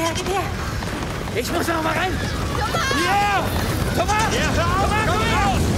gib her. Ich muss noch mal rein. Thomas! Ja! Thomas! Ja, hör auf! Thomas, komm her!